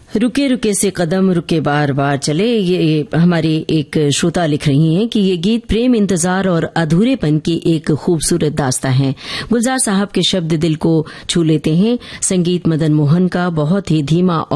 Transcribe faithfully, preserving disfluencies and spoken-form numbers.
रुके रुके से कदम रुके बार बार चले, ये हमारी एक श्रोता लिख रही हैं कि ये गीत प्रेम, इंतजार और अधूरेपन की एक खूबसूरत दास्तां है। गुलजार साहब के शब्द दिल को छू लेते हैं। संगीत मदन मोहन का बहुत ही धीमा